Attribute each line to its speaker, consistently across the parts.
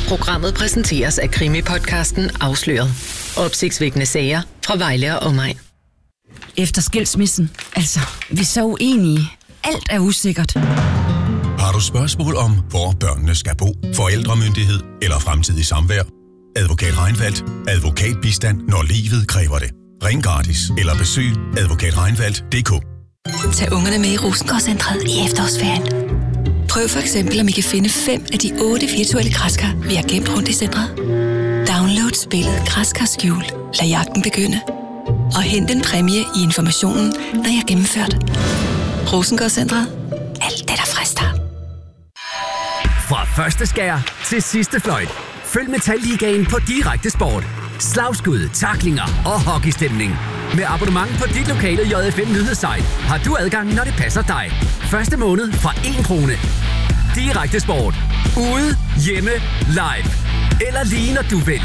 Speaker 1: Programmet præsenteres af Krimi-podcasten Afsløret. Opsigtsvækkende sager fra Vejle og omegn.
Speaker 2: Efter skilsmissen, altså, vi er så uenige. Alt er usikkert.
Speaker 3: Har du spørgsmål om, hvor børnene skal bo, forældremyndighed eller fremtidig samvær? Advokat Reinfeldt. Advokatbistand, når livet kræver det. Ring gratis eller besøg advokatreinfeldt.dk.
Speaker 4: Tag ungerne med i Rosengårdscentret i efterårsferien. Prøv for eksempel, om I kan finde 5 af de 8 virtuelle græskar, vi har gemt rundt i centret. Download spillet Græskar Skjul. Lad jagten begynde. Og hent en præmie i informationen, når jeg har gennemført. Rosengårdscentret. Alt det, der frister.
Speaker 5: Fra første skær til sidste fløjt. Følg Metalligaen på Direkte Sport. Slagskud, tacklinger og hockeystemning. Med abonnement på dit lokale JFM nyhedssite har du adgang, når det passer dig. Første måned fra 1 krone. Direkte Sport. Ude, hjemme, live. Eller lige når du vil.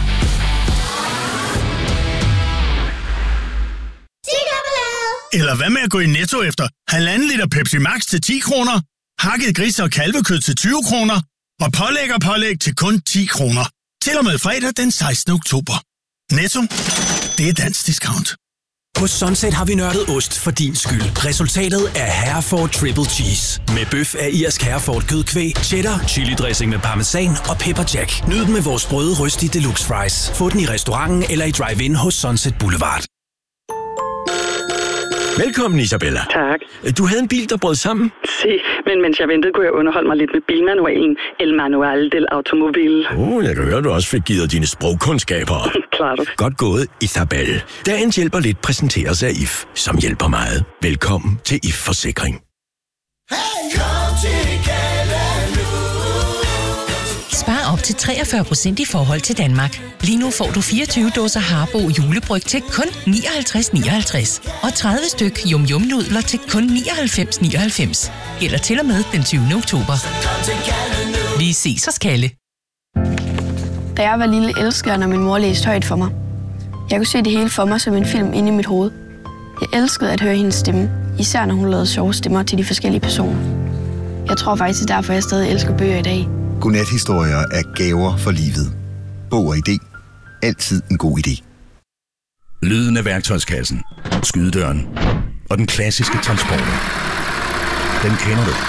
Speaker 6: Eller hvad med at gå i Netto efter 1,5 liter Pepsi Max til 10 kroner? Hakket gris- og kalvekød til 20 kroner? Og pålæg til kun 10 kroner. Til og med fredag den 16. oktober. Netto. Det er dansk discount.
Speaker 7: På Sunset har vi nørdet ost for din skyld. Resultatet er Hereford Triple Cheese. Med bøf af irsk Hereford kødkvæg, cheddar, chili dressing med parmesan og pepper jack. Nyd den med vores sprøde røstige deluxe fries. Få den i restauranten eller i drive-in hos Sunset Boulevard.
Speaker 8: Velkommen, Isabella.
Speaker 9: Tak.
Speaker 8: Du havde en bil, der brød sammen?
Speaker 9: Men mens jeg ventede, kunne jeg underholde mig lidt med bilmanualen. El Manual del Automobile.
Speaker 8: Jeg kan høre, du også fik givet dine sprogkundskaber.
Speaker 9: Klart.
Speaker 8: Godt gået, Isabella. Dagens hjælper lidt præsenteres af IF, som hjælper meget. Velkommen til IF Forsikring.
Speaker 10: Spar op til 43% i forhold til Danmark. Lige nu får du 24 dåser Harbo julebryg til kun 59,59. Og 30 styk Yum Yum nudler til kun 99,99. Gælder til og med den 20. oktober. Vi ses hos Kalle.
Speaker 11: Da jeg var lille, elskede jeg, når min mor læste højt for mig. Jeg kunne se det hele for mig som en film inde i mit hoved. Jeg elskede at høre hendes stemme, især når hun lavede sjove stemmer til de forskellige personer. Jeg tror faktisk, det er derfor, jeg stadig elsker bøger i dag.
Speaker 12: Godnathistorier er gaver for livet. Bog og idé. Altid en god idé.
Speaker 13: Lyden af værktøjskassen, skydedøren og den klassiske transporter. Den kender du.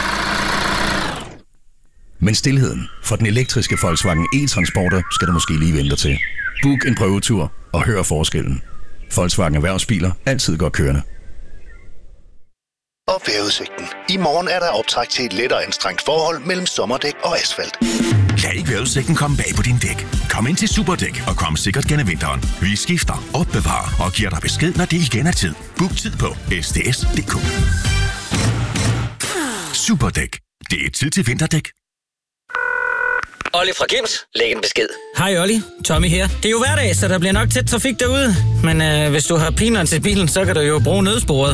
Speaker 13: Men stilheden for den elektriske Volkswagen e-transporter skal du måske lige vente til. Book en prøvetur og hør forskellen. Volkswagen Erhvervsbiler. Altid godt kørende.
Speaker 14: Og vejrudsigten. I morgen er der optræk til et lettere anstrengt forhold mellem sommerdæk og asfalt.
Speaker 3: Lad ikke vejrudsigten komme bag på din dæk. Kom ind til Superdæk og kom sikkert gennem vinteren. Vi skifter, opbevarer og giver dig besked, når det igen er tid. Book tid på sds.dk. Superdæk. Det er tid til vinterdæk.
Speaker 15: Olli fra Kims, læg en besked. Hej Olli, Tommy her. Det er jo hverdag, så der bliver nok tæt trafik derude. Men hvis du har peanuts i bilen, så kan du jo bruge nødsporet.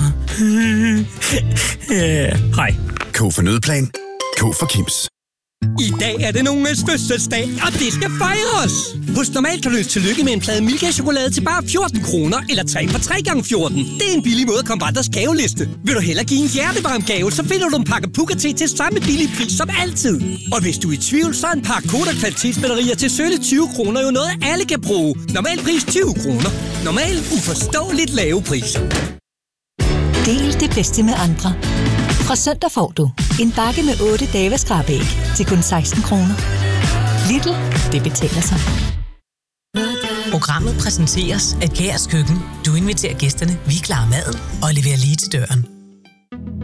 Speaker 15: Hej.
Speaker 16: K for nødplan. K for Kims.
Speaker 17: I dag er det nogens fødselsdag, og det skal fejres! Hos Normal kan du tillykke med en plade Milka-chokolade til bare 14 kroner, eller 3 for 3 gange 14. Det er en billig måde at komme på andres gaveliste. Vil du hellere give en hjertevarm gave, så finder du en pakke Puka-te til samme billige pris som altid. Og hvis du er i tvivl, så er en pakke Koda kvalitetsbatterier til sølle 20 kroner jo noget, alle kan bruge. Normal pris 20 kroner. Normal uforståeligt lave priser.
Speaker 18: Del det bedste med andre. Fra søndag får du en bakke med 8 Davis skrabæg til kun 16 kroner. Lidl, det betaler sig.
Speaker 10: Programmet præsenteres af Kærs Køkken. Du inviterer gæsterne, vi klarer maden og leverer lige til døren.